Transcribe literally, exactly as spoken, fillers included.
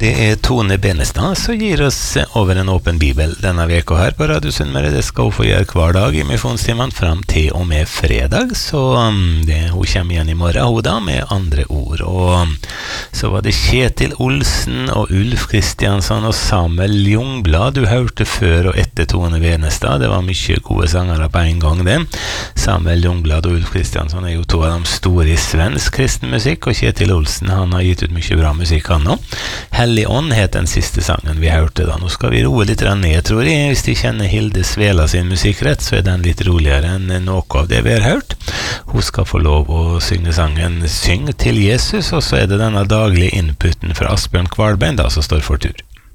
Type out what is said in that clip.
Det er Tone Benestad som gir oss over en åpen bibel denne veka her på Radio Sunnmøre. Det skal hun få gjøre hver dag i misjonstimene fram til og med fredag, så det, hun kommer igjen i morgen hun da med andre ord. Og så var det Kjetil Olsen og Ulf Kristiansson og Samuel Ljungblad du hørte før og etter Tone Benestad. Det var mye gode sangere på en gang det. Samuel Ljungblad og Ulf Kristiansson er jo to av de store i svensk kristen musikk, og Kjetil Olsen han har gitt ut mye bra musikk han nå. Hellig ånd het den siste sangen vi hørte da. Nå skal vi roe litt ned, tror jeg. Hvis de kjenner Hilde Svela sin musikkrett, så er den litt roligere enn noe av det vi har hørt. Hun skal få lov å synge sangen Syng til Jesus, og så er det denne daglige inputen fra Asbjørn Kvalbein da, som står for tur.